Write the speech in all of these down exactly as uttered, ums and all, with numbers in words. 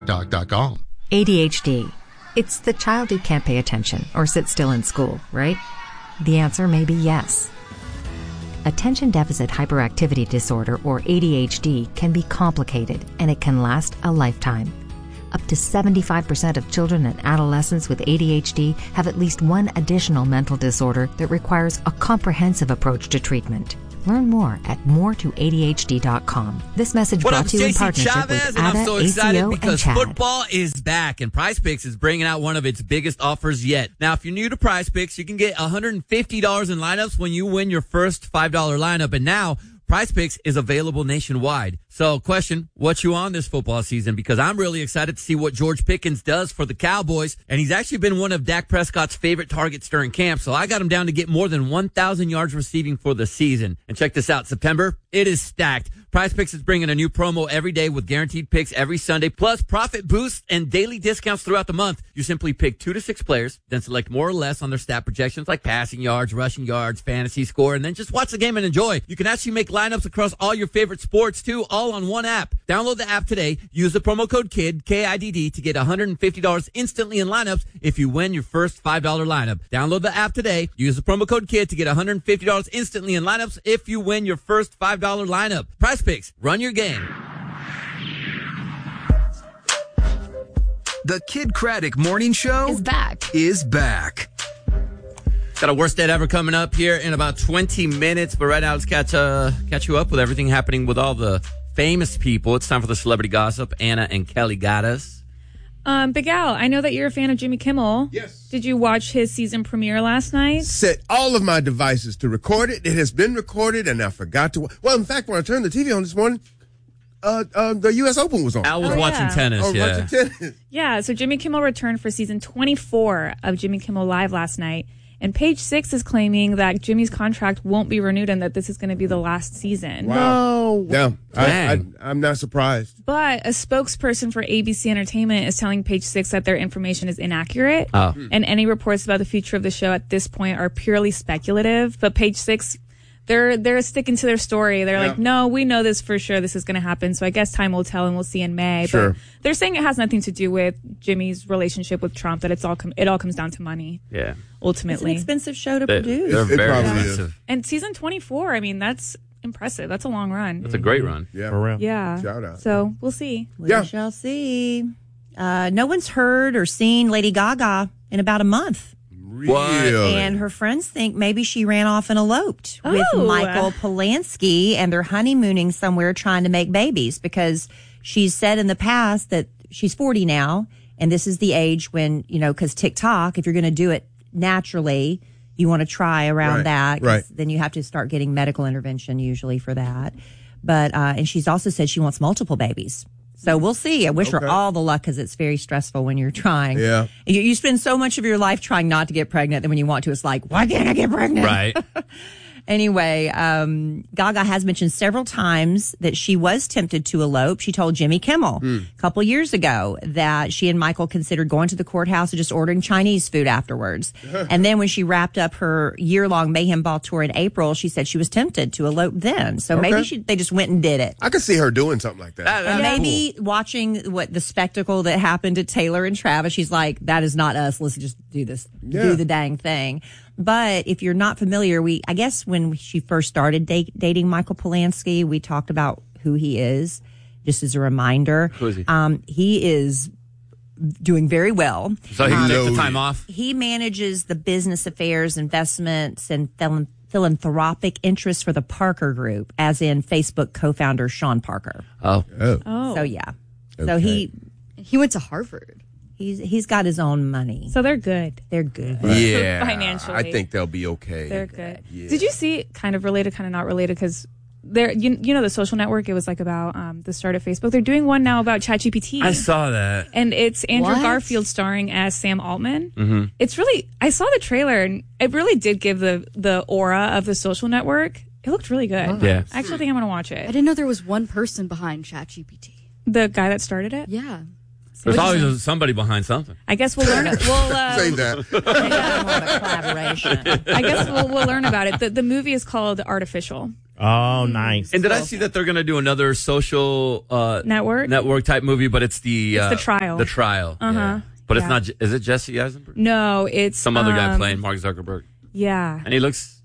Doc dot com. A D H D. It's the child who can't pay attention or sit still in school, right? The answer may be yes. Attention Deficit Hyperactivity Disorder, or A D H D, can be complicated and it can last a lifetime. Up to seventy-five percent of children and adolescents with A D H D have at least one additional mental disorder that requires a comprehensive approach to treatment. Learn more at more to A D H D dot com. This message What brought up, to you in J C partnership Chavez, with and I'm A D A, so excited A C O, because and Chad. football is back, and PrizePicks is bringing out one of its biggest offers yet. Now, if you're new to PrizePicks, you can get one hundred fifty dollars in lineups when you win your first five dollar lineup, and now PrizePicks is available nationwide. So, question, what you on this football season? Because I'm really excited to see what George Pickens does for the Cowboys, and he's actually been one of Dak Prescott's favorite targets during camp, so I got him down to get more than one thousand yards receiving for the season. And check this out, September, it is stacked. PrizePicks is bringing a new promo every day with guaranteed picks every Sunday, plus profit boosts and daily discounts throughout the month. You simply pick two to six players, then select more or less on their stat projections like passing yards, rushing yards, fantasy score, and then just watch the game and enjoy. You can actually make lineups across all your favorite sports, too, all on one app. Download the app today. Use the promo code KID, K I D D, to get one hundred fifty dollars instantly in lineups if you win your first five dollar lineup. Download the app today. Use the promo code KID to get one hundred fifty dollars instantly in lineups if you win your first five dollar lineup. PrizePicks. Run your game. The Kid Craddock Morning Show is back. Is back. Got a worst date ever coming up here in about twenty minutes, but right now let's catch uh catch you up with everything happening with all the famous people. It's time for the celebrity gossip. Anna and Kelly got us. Um, Big Al, I know that you're a fan of Jimmy Kimmel. Yes. Did you watch his season premiere last night? Set all of my devices to record it. It has been recorded, and I forgot to. Well, in fact, when I turned the T V on this morning, uh, uh, the U S Open was on. Al was Oh, watching yeah. tennis. Oh, yeah. watching tennis. Yeah, so Jimmy Kimmel returned for season twenty-four of Jimmy Kimmel Live last night. And Page Six is claiming that Jimmy's contract won't be renewed and that this is going to be the last season. Wow. Yeah, I, I, Dang. I'm not surprised. But a spokesperson for A B C Entertainment is telling Page Six that their information is inaccurate. Oh. And any reports about the future of the show at this point are purely speculative. But Page Six, they're they're sticking to their story. They're Yeah. like, no, we know this for sure. This is going to happen. So I guess time will tell, and we'll see in May. Sure. But they're saying it has nothing to do with Jimmy's relationship with Trump. That it's all com- it all comes down to money. Yeah. It's an Ultimately. expensive show to They, produce. they're It very probably is. expensive. And season twenty-four, I mean, that's impressive. That's a long run. That's a great run. Yeah. For real. Yeah. Shout out. So we'll see. We Yeah. shall see. Uh, no one's heard or seen Lady Gaga in about a month. Really? And her friends think maybe she ran off and eloped with Oh. Michael Polanski, and they're honeymooning somewhere trying to make babies, because she's said in the past that she's forty now, and this is the age when, you know, because TikTok, if you're going to do it naturally, you want to try around Right, that. 'cause right. Then you have to start getting medical intervention usually for that. But, uh, and she's also said she wants multiple babies. So we'll see. I wish her Okay. all the luck, because it's very stressful when you're trying. Yeah. You, you spend so much of your life trying not to get pregnant, then when you want to, it's like, why can't I get pregnant? Right. Anyway, um, Gaga has mentioned several times that she was tempted to elope. She told Jimmy Kimmel Mm. a couple years ago that she and Michael considered going to the courthouse and just ordering Chinese food afterwards. And then when she wrapped up her year-long Mayhem Ball tour in April, she said she was tempted to elope then. So Okay. maybe she, they just went and did it. I could see her doing something like that. That- And that's maybe watching what the spectacle that happened to Taylor and Travis, she's like, that is not us. Let's just do this, Yeah. do the dang thing. But if you're not familiar, we, I guess when she first started date, dating Michael Polanski, we talked about who he is, just as a reminder. Who is he? Um, he is doing very well. So he can take the Loaded. time off. He manages the business affairs, investments, and phil- philanthropic interests for the Parker Group, as in Facebook co-founder Sean Parker. Oh. Oh. Oh. So yeah. So Okay. he He went to Harvard. he's he's got his own money. So they're good. They're good. Yeah. Financially. I think they'll be okay. They're good. Yeah. Did you see, kind of related, kind of not related, because there, you, you know, the Social Network, it was like about um, the start of Facebook. They're doing one now about ChatGPT. I saw that. And it's Andrew What? Garfield starring as Sam Altman. Mm-hmm. It's really, I saw the trailer, and it really did give the, the aura of the Social Network. It looked really good. Yeah. I actually think I'm going to watch I it. didn't know there was one person behind ChatGPT. The guy that started it? Yeah. There's always somebody behind something. I guess we'll learn it. We'll, uh, Save that. They got more of a collaboration. I guess we'll, we'll learn about it. The, the movie is called Artificial. Oh, nice. And did I see that they're going to do another social uh, Network? network type movie? But it's the It's uh, the trial. The trial. Uh-huh. Yeah. But it's Yeah. not. Is it Jesse Eisenberg? No, it's Some other guy um, playing Mark Zuckerberg, Yeah. and he looks.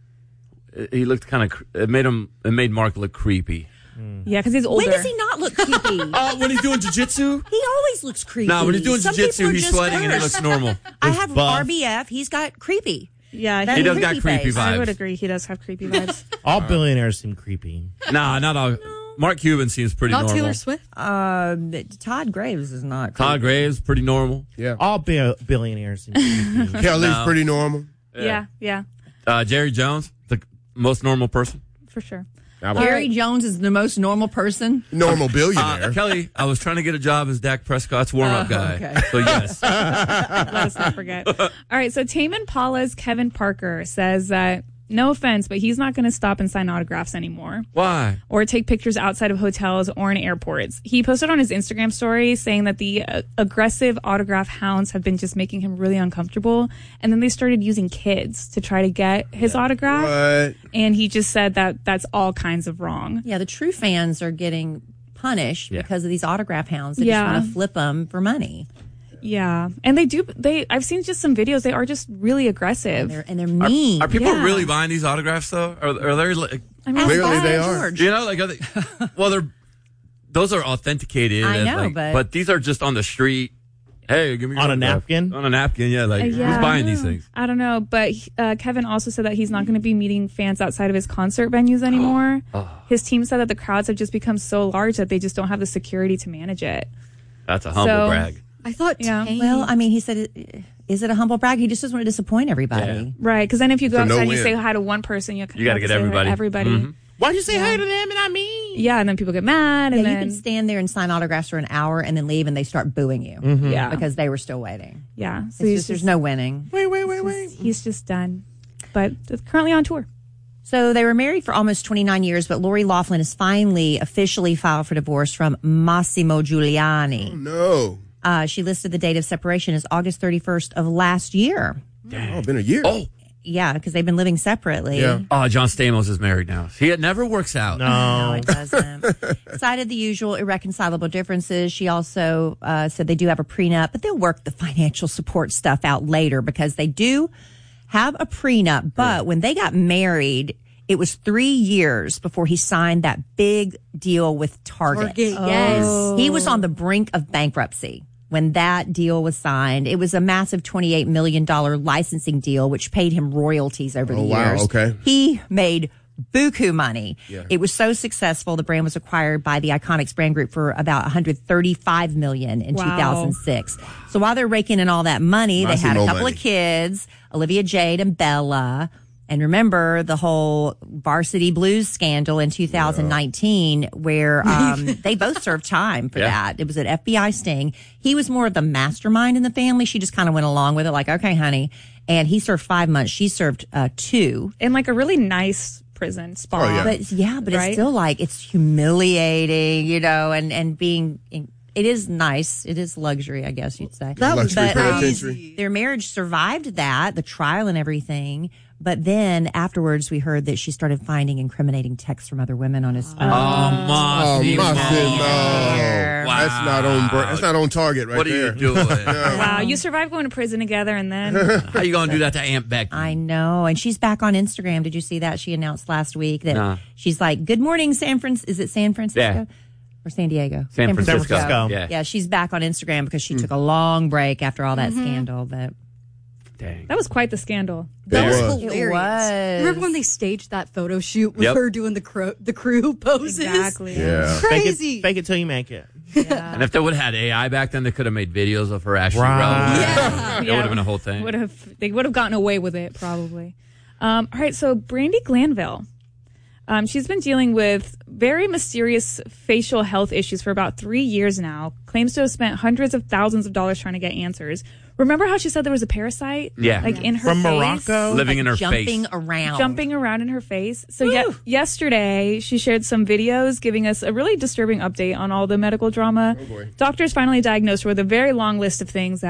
He looked kind of. It made him. It made Mark look creepy. Yeah, because he's older. When does he not look creepy? Oh, when he's doing jujitsu. He always looks creepy. No, when he's doing Some people jujitsu, are he's just sweating and he cursed. looks normal. I have buff. R B F. He's got creepy. Yeah, That He does got creepy creepy face. vibes. I would agree. He does have creepy vibes. All billionaires seem creepy. Nah, not all. Mark Cuban seems pretty Not normal. Taylor Swift. Um, Todd Graves is not creepy. Todd Graves, pretty normal. Yeah. All bi- billionaires seem creepy. Kelly's No. pretty normal. yeah, yeah, Uh, Jerry Jones, the most normal person. for sure. Gary Jones is the most normal person. Normal billionaire. Uh, Kelly, I was trying to get a job as Dak Prescott's warm-up Oh, guy. okay. So yes. Let us not forget. All right, so Tame Impala's Kevin Parker says that, no offense, but he's not going to stop and sign autographs anymore Why? or take pictures outside of hotels or in airports. He posted on his Instagram story saying that the uh, aggressive autograph hounds have been just making him really uncomfortable. And then they started using kids to try to get his autograph. What? And he just said that that's all kinds of wrong. Yeah, the true fans are getting punished Yeah. because of these autograph hounds. They Yeah. just want to flip them for money. Yeah. And they do, they, I've seen just some videos. They are just really aggressive. They're, and they're mean. Are people Yeah. really buying these autographs though? Are, are they like, I mean, Clearly Ask they Bob are. George. you know, like, are they, well, they're, those are authenticated. I and, know, like, but- these are just on the street. Hey, give me your On a autograph. napkin? On a napkin, yeah. Like, Uh, yeah. who's buying these things? I don't know, but uh, Kevin also said that he's not going to be meeting fans outside of his concert venues anymore. Oh. His team said that the crowds have just become so large that they just don't have the security to manage it. That's a humble So- brag. I thought Yeah. Tame. Well, I mean, he said, is it a humble brag? He just doesn't want to disappoint everybody. Yeah. Right, because then if you go So no outside and you win. say hi to one person, you, You got to have get say hi to everybody. everybody. Mhm. Why'd you say hi to them and not me? Yeah, and then people get mad, Yeah, and you then can stand there and sign autographs for an hour and then leave, and they start booing you yeah, because they were still waiting. yeah. So It's he's just, there's no winning. Wait, wait, wait, wait. he's just done. But it's currently on tour. So they were married for almost twenty-nine years, but Lori Loughlin has finally officially filed for divorce from Massimo Giuliani. No. Uh, she listed the date of separation as August thirty-first of last year. Oh, been a year. Oh, Yeah, because they've been living separately. Yeah. oh, John Stamos is married now. See, it never works out. No, No. it doesn't. Cited the usual irreconcilable differences. She also uh, said they do have a prenup, but they'll work the financial support stuff out later because they do have a prenup. But when they got married, it was three years before he signed that big deal with Target. Target, yes. He was on the brink of bankruptcy when that deal was signed. It was a massive twenty-eight million dollars licensing deal, which paid him royalties over the Oh, wow, years. okay. He made buku money. Yeah. It was so successful, the brand was acquired by the Iconics brand group for about one hundred thirty-five million dollars in Wow. two thousand six. So while they're raking in all that money, they had a Massimo couple money. of kids, Olivia Jade and Bella. And remember the whole Varsity Blues scandal in two thousand nineteen where um, they both served time for Yeah. that. It was an F B I sting. He was more of the mastermind in the family. She just kind of went along with it like, okay, honey. And he served five months. She served uh, two. In like a really nice prison spa. Oh, yeah. But yeah, but Right? it's still like it's humiliating, you know, and, and being, it is nice. It is luxury, I guess you'd say. That was Luxury But, um, penitentiary. their marriage survived that, the trial and everything. But then afterwards, we heard that she started finding incriminating texts from other women on his phone. Oh, Oh, Massimo. Massimo. Yeah. Wow. That's not on. br- That's not on target right What are there. you doing? Wow, you survived going to prison together, and then How you gonna do that to Aunt Becky? I know. And she's back on Instagram. Did you see that? She announced last week that Nah. she's like, good morning, San Francisco. Is it San Francisco? Yeah. Or San Diego? San Francisco. Francisco. Yeah. Yeah, she's back on Instagram because she took a long break after all that scandal. But Dang. that was quite the scandal. That It was, was. hilarious. It was. Remember when they staged that photo shoot with Yep. her doing the crew, the crew poses? Exactly. Yeah. Fake Crazy. it, fake it till you make it. And if they would have had A I back then, they could have made videos of her actually Right. relevant. Yeah. It would have been a whole thing. Would have they would have gotten away with it probably. Um, all right, so Brandi Glanville, um, she's been dealing with very mysterious facial health issues for about three years now. Claims to have spent hundreds of thousands of dollars trying to get answers. Remember how she said there was a parasite? Yeah. like in her From face? Morocco? Living in her jumping face. around. Jumping around in her face. So ye- yesterday, she shared some videos giving us a really disturbing update on all the medical drama. boy. Doctors finally diagnosed her with a very long list of things that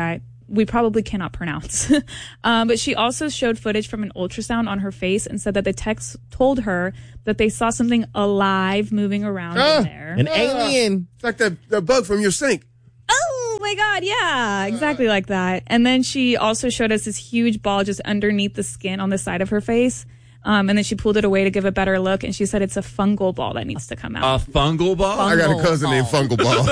we probably cannot pronounce. um, but she also showed footage from an ultrasound on her face and said that the techs told her that they saw something alive moving around Ah, in there. An alien. It's like that, that bug from your sink. Oh my God, yeah, exactly like that. And then she also showed us this huge ball just underneath the skin on the side of her face. Um, and then she pulled it away to give a better look, and she said it's a fungal ball that needs to come out. A fungal ball? I got a cousin named Fungal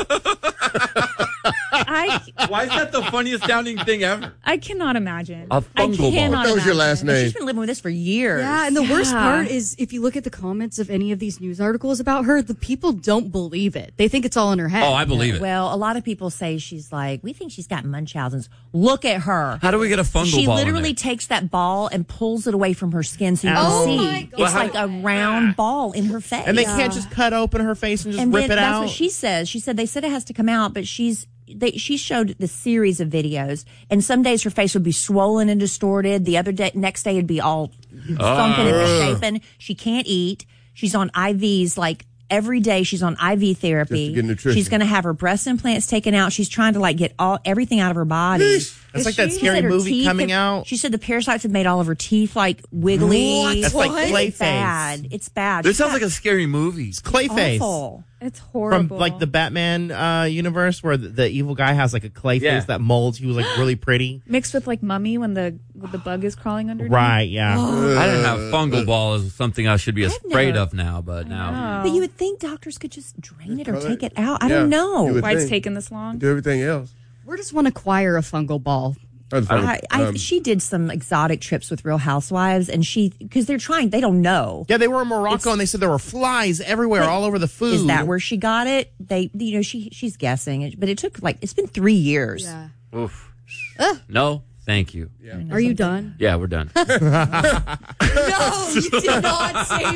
Ball. I, Why is that the funniest sounding thing ever? I cannot imagine. A I fungal ball. cannot That was your imagine. last name. She's been living with this for years. Yeah, and the worst Yeah. part is if you look at the comments of any of these news articles about her, the people don't believe it. They think it's all in her head. Oh, I believe it. Well, a lot of people say she's like, we think she's got Munchausen's. Look at her. How do we get a fungal She ball in literally there? takes that ball and pulls it away from her skin so you Oh can see. my God. It's like a round ball in her face. And they can't just cut open her face and just and rip then it that's out. what she says. She said they said it has to come out, but she's they she showed the series of videos, and some days her face would be swollen and distorted. The other day, next day, it'd be all funkin' and misshapen. She can't eat. She's on I Vs like every day. She's on I V therapy. Just to get nutrition. She's going to have her breast implants taken out. She's trying to like get all everything out of her body. That's like that She scary said her movie teeth coming have- out. She said the parasites have made all of her teeth like wiggly. What? That's like It's Clayface. bad. It's bad. This She's sounds got like a scary movie. Clayface. awful. It's From horrible. like the Batman uh, universe where the, the evil guy has like a clay Yeah. face that molds. He was like really pretty. Mixed with like Mummy when the when the bug is crawling underneath. Right, yeah. I didn't have fungal ball as something I should be afraid never- of now, but now. But you would think doctors could just drain it or Well, take it out. I yeah, don't you know. would Why it's think. taking this long? Do everything else. Where does one acquire a fungal ball? That's funny. I, I, Um, she did some exotic trips with Real Housewives, and she because they're trying. They don't know. Yeah, they were in Morocco and they said there were flies everywhere, all over the food. Is that where she got it? They, you know, she she's guessing, but it took like it's been three years. Yeah. Oof. No, thank you. Yeah, Are you done? we're done. No, you did not save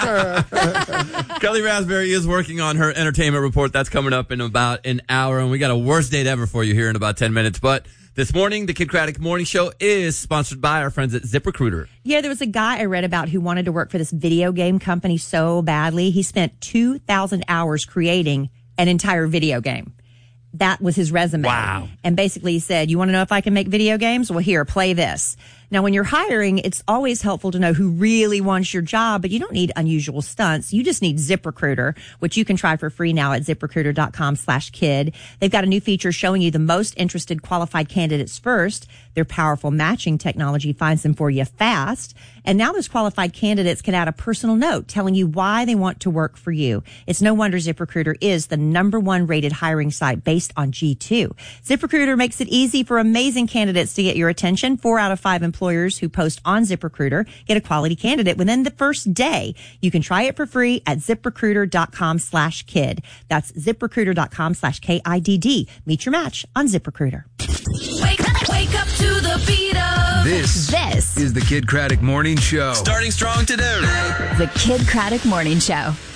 that. Kelly Raspberry is working on her entertainment report. That's coming up in about an hour, and we got a worst date ever for you here in about ten minutes. But this morning, the Kid Craddock Morning Show is sponsored by our friends at ZipRecruiter. Yeah, there was a guy I read about who wanted to work for this video game company so badly. He spent two thousand hours creating an entire video game. That was his resume. Wow. And basically he said, you want to know if I can make video games? Well, here, play this. Now, when you're hiring, it's always helpful to know who really wants your job, but you don't need unusual stunts. You just need ZipRecruiter, which you can try for free now at ZipRecruiter.com slash kid. They've got a new feature showing you the most interested qualified candidates first. Their powerful matching technology finds them for you fast. And now those qualified candidates can add a personal note telling you why they want to work for you. It's no wonder ZipRecruiter is the number one rated hiring site based on G two. ZipRecruiter makes it easy for amazing candidates to get your attention. Four out of five employers who post on ZipRecruiter get a quality candidate within the first day. You can try it for free at ZipRecruiter.com slash kid. That's ZipRecruiter.com slash K I D D. Meet your match on ZipRecruiter. Wake up, wake up to the beat of This, this. is the Kid Craddock Morning Show. Starting strong today. The Kid Craddock Morning Show.